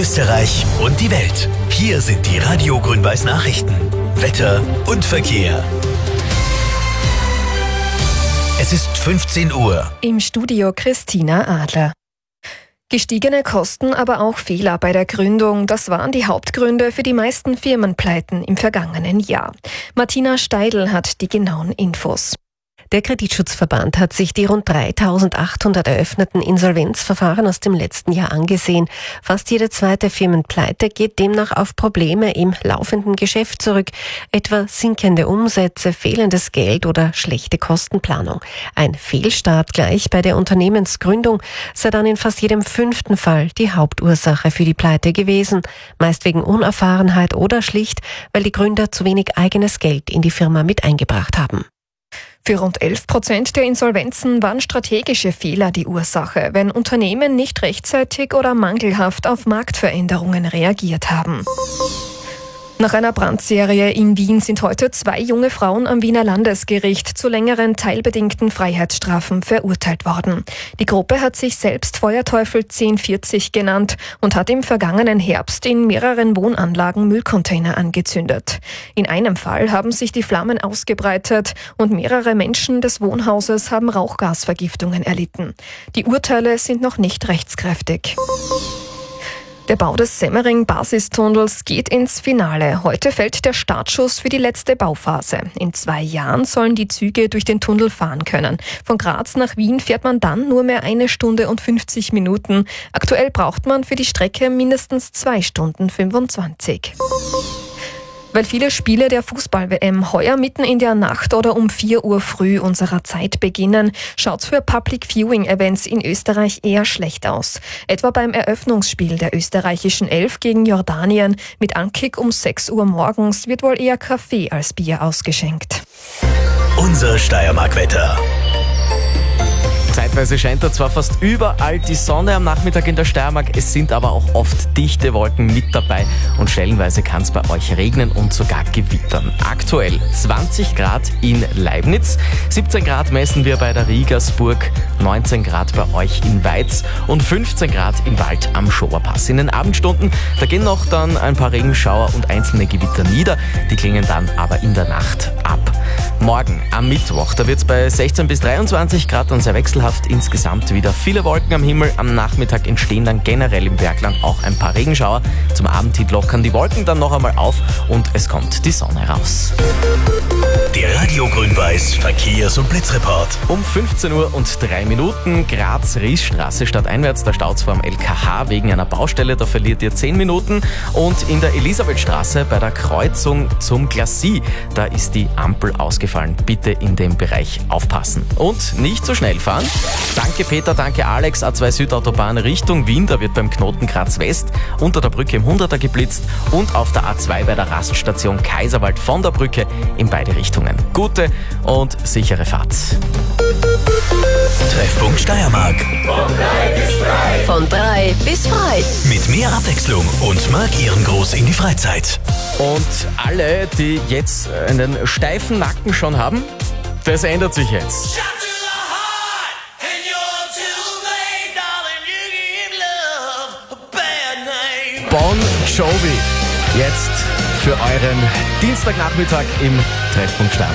Österreich und die Welt. Hier sind die Radio Grün-Weiß Nachrichten. Wetter und Verkehr. Es ist 15 Uhr. Im Studio Christina Adler. Gestiegene Kosten, aber auch Fehler bei der Gründung, das waren die Hauptgründe für die meisten Firmenpleiten im vergangenen Jahr. Martina Steidl hat die genauen Infos. Der Kreditschutzverband hat sich die rund 3.800 eröffneten Insolvenzverfahren aus dem letzten Jahr angesehen. Fast jede zweite Firmenpleite geht demnach auf Probleme im laufenden Geschäft zurück, etwa sinkende Umsätze, fehlendes Geld oder schlechte Kostenplanung. Ein Fehlstart gleich bei der Unternehmensgründung sei dann in fast jedem 5. Fall die Hauptursache für die Pleite gewesen, meist wegen Unerfahrenheit oder schlicht, weil die Gründer zu wenig eigenes Geld in die Firma mit eingebracht haben. Für rund 11% der Insolvenzen waren strategische Fehler die Ursache, wenn Unternehmen nicht rechtzeitig oder mangelhaft auf Marktveränderungen reagiert haben. Nach einer Brandserie in Wien sind heute 2 junge Frauen am Wiener Landesgericht zu längeren teilbedingten Freiheitsstrafen verurteilt worden. Die Gruppe hat sich selbst Feuerteufel 1040 genannt und hat im vergangenen Herbst in mehreren Wohnanlagen Müllcontainer angezündet. In einem Fall haben sich die Flammen ausgebreitet und mehrere Menschen des Wohnhauses haben Rauchgasvergiftungen erlitten. Die Urteile sind noch nicht rechtskräftig. Der Bau des Semmering-Basistunnels geht ins Finale. Heute fällt der Startschuss für die letzte Bauphase. In 2 Jahren sollen die Züge durch den Tunnel fahren können. Von Graz nach Wien fährt man dann nur mehr 1 Stunde und 50 Minuten. Aktuell braucht man für die Strecke mindestens 2 Stunden 25. Weil viele Spiele der Fußball-WM heuer mitten in der Nacht oder um 4 Uhr früh unserer Zeit beginnen, schaut's für Public Viewing Events in Österreich eher schlecht aus. Etwa beim Eröffnungsspiel der österreichischen Elf gegen Jordanien mit Ankick um 6 Uhr morgens wird wohl eher Kaffee als Bier ausgeschenkt. Unser Steiermark-Wetter. Zeitweise scheint da zwar fast überall die Sonne am Nachmittag in der Steiermark, es sind aber auch oft dichte Wolken mit dabei und stellenweise kann es bei euch regnen und sogar gewittern. Aktuell 20 Grad in Leibniz, 17 Grad messen wir bei der Riegersburg, 19 Grad bei euch in Weiz und 15 Grad im Wald am Schoberpass. In den Abendstunden, da gehen noch dann ein paar Regenschauer und einzelne Gewitter nieder, die klingen dann aber in der Nacht ab. Morgen am Mittwoch, da wird es bei 16 bis 23 Grad dann sehr wechselhaft. Insgesamt wieder viele Wolken am Himmel. Am Nachmittag entstehen dann generell im Bergland auch ein paar Regenschauer. Zum Abend hin lockern die Wolken dann noch einmal auf und es kommt die Sonne raus. Der Radio Grün-Weiß Verkehrs- und Blitzreport. Um 15 Uhr und 3 Minuten, Graz-Riesstraße stadteinwärts, da staut's vor dem LKH wegen einer Baustelle, da verliert ihr 10 Minuten. Und in der Elisabethstraße bei der Kreuzung zum Glacis, da ist die Ampel ausgefallen. Bitte in dem Bereich aufpassen. Und nicht so schnell fahren. Danke Peter, danke Alex. A2 Südautobahn Richtung Wien, da wird beim Knoten Graz West unter der Brücke im 100er geblitzt und auf der A2 bei der Raststation Kaiserwald von der Brücke in beide Richtungen. Gute und sichere Fahrt. Treffpunkt Steiermark. Von 3 bis frei. Mit mehr Abwechslung und markieren groß in die Freizeit. Und alle, die jetzt einen steifen Nacken schon haben, das ändert sich jetzt. Bon Jovi, jetzt für euren Dienstagnachmittag im Treffpunkt Steiermark.